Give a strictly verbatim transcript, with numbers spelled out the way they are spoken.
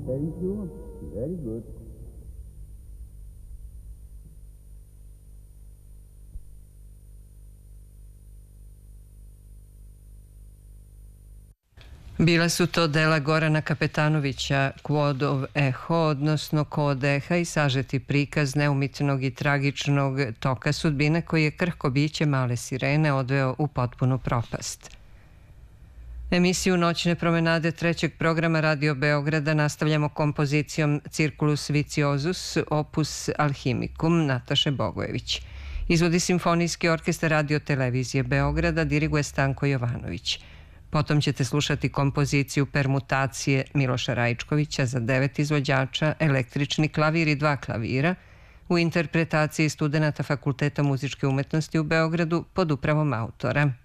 Thank you. Very good. Bila su to dela Gorana Kapetanovića, Quod of Eho, odnosno Kod eha i sažeti prikaz neumitnog i tragičnog toka sudbine koji je krhko biće male sirene odveo u potpunu propast. Emisiju Noćne promenade trećeg programa Radio Beograda nastavljamo kompozicijom Circulus Viciosus, opus Alhimicum Nataše Bogojević. Izvodi Simfonijski orkestar Radio Televizije Beograda, diriguje Stanko Jovanović. Potom ćete slušati kompoziciju Permutacije Miloša Rajčkovića za devet izvođača, električni klavir i dva klavira u interpretaciji studenata Fakulteta muzičke umetnosti u Beogradu pod upravom autora.